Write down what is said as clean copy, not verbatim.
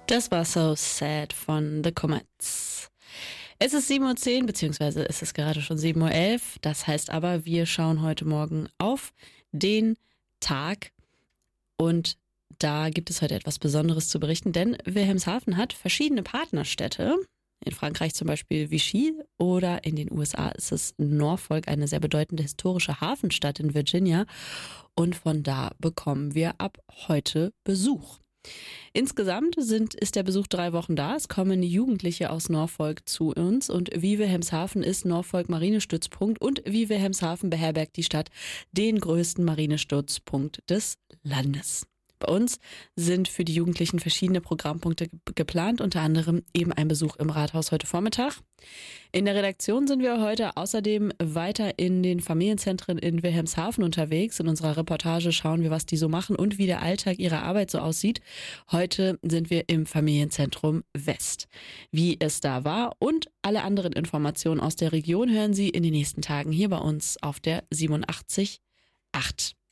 Das war So Sad von The Comets. Es ist 7:10 Uhr, beziehungsweise es ist gerade schon 7:11 Uhr. Das heißt aber, wir schauen heute Morgen auf den Tag und da gibt es heute etwas Besonderes zu berichten, denn Wilhelmshaven hat verschiedene Partnerstädte. In Frankreich zum Beispiel Vichy oder in den USA ist es Norfolk, eine sehr bedeutende historische Hafenstadt in Virginia. Und von da bekommen wir ab heute Besuch. Insgesamt ist der Besuch 3 Wochen da. Es kommen Jugendliche aus Norfolk zu uns und wie Wilhelmshaven ist Norfolk Marinestützpunkt und wie Wilhelmshaven beherbergt die Stadt den größten Marinestützpunkt des Landes. Bei uns sind für die Jugendlichen verschiedene Programmpunkte geplant, unter anderem eben ein Besuch im Rathaus heute Vormittag. In der Redaktion sind wir heute außerdem weiter in den Familienzentren in Wilhelmshaven unterwegs. In unserer Reportage schauen wir, was die so machen und wie der Alltag ihrer Arbeit so aussieht. Heute sind wir im Familienzentrum West. Wie es da war und alle anderen Informationen aus der Region hören Sie in den nächsten Tagen hier bei uns auf der 87.8.